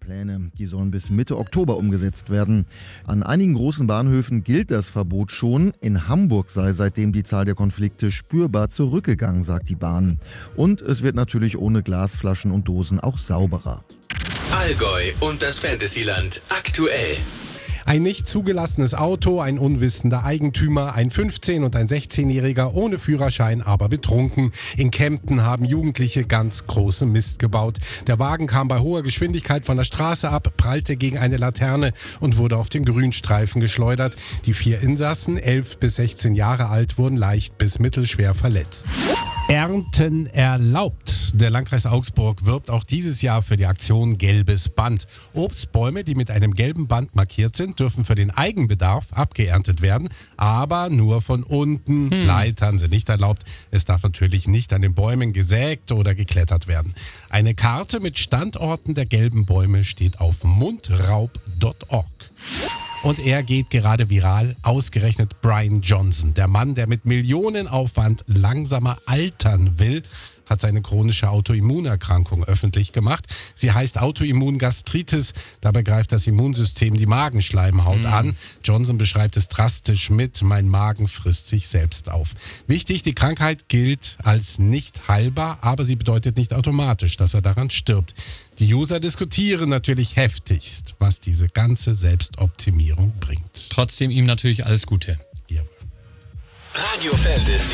Pläne. Die sollen bis Mitte Oktober umgesetzt werden. An einigen großen Bahnhöfen gilt das Verbot schon. In Hamburg sei seitdem die Zahl der Konflikte spürbar zurückgegangen, sagt die Bahn. Und es wird natürlich ohne Glasflaschen und Dosen auch sauberer. Allgäu und das Fantasyland aktuell. Ein nicht zugelassenes Auto, ein unwissender Eigentümer, ein 15- und ein 16-Jähriger ohne Führerschein, aber betrunken. In Kempten haben Jugendliche ganz großen Mist gebaut. Der Wagen kam bei hoher Geschwindigkeit von der Straße ab, prallte gegen eine Laterne und wurde auf den Grünstreifen geschleudert. Die 4 Insassen, 11 bis 16 Jahre alt, wurden leicht bis mittelschwer verletzt. Ernten erlaubt. Der Landkreis Augsburg wirbt auch dieses Jahr für die Aktion Gelbes Band. Obstbäume, die mit einem gelben Band markiert sind, dürfen für den Eigenbedarf abgeerntet werden, aber nur von unten. Leitern sind nicht erlaubt. Es darf natürlich nicht an den Bäumen gesägt oder geklettert werden. Eine Karte mit Standorten der gelben Bäume steht auf mundraub.org. Und er geht gerade viral, ausgerechnet Brian Johnson. Der Mann, der mit Millionenaufwand langsamer altern will, hat seine chronische Autoimmunerkrankung öffentlich gemacht. Sie heißt Autoimmungastritis. Dabei greift das Immunsystem die Magenschleimhaut an. Johnson beschreibt es drastisch mit: Mein Magen frisst sich selbst auf. Wichtig, die Krankheit gilt als nicht heilbar, aber sie bedeutet nicht automatisch, dass er daran stirbt. Die User diskutieren natürlich heftigst, was diese ganze Selbstoptimierung bringt. Trotzdem ihm natürlich alles Gute. Jawohl. Radio Fantasy.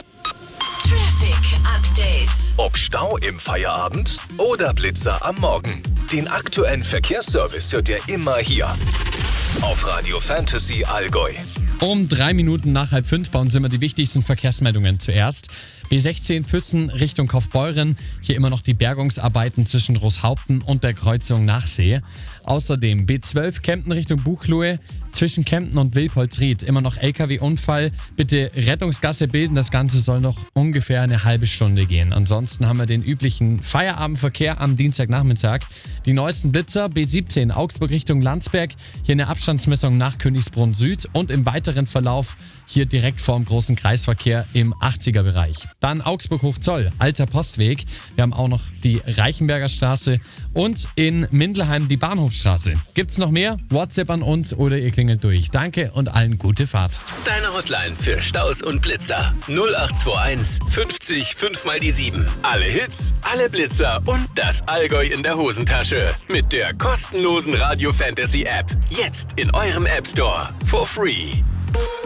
Traffic Update. Ob Stau im Feierabend oder Blitzer am Morgen. Den aktuellen Verkehrsservice hört ihr immer hier. Auf Radio Fantasy Allgäu. Um 3 Minuten nach 4:30 bei uns sind wir die wichtigsten Verkehrsmeldungen zuerst. B16 Füssen Richtung Kaufbeuren. Hier immer noch die Bergungsarbeiten zwischen Roßhaupten und der Kreuzung Nachsee. Außerdem B12 Kempten Richtung Buchloe. Zwischen Kempten und Wilpolsried immer noch LKW-Unfall. Bitte Rettungsgasse bilden. Das Ganze soll noch ungefähr eine halbe Stunde gehen. Ansonsten haben wir den üblichen Feierabendverkehr am Dienstagnachmittag. Die neuesten Blitzer B17 Augsburg Richtung Landsberg. Hier eine Abstandsmessung nach Königsbrunn Süd und im weiteren Verlauf hier direkt vorm großen Kreisverkehr im 80er-Bereich. Dann Augsburg-Hochzoll, Alter Postweg. Wir haben auch noch die Reichenberger Straße und in Mindelheim die Bahnhofstraße. Gibt's noch mehr? WhatsApp an uns oder ihr klingelt durch. Danke und allen gute Fahrt. Deine Hotline für Staus und Blitzer. 0821 50 5 mal die 7. Alle Hits, alle Blitzer und das Allgäu in der Hosentasche. Mit der kostenlosen Radio Fantasy App. Jetzt in eurem App Store. For free.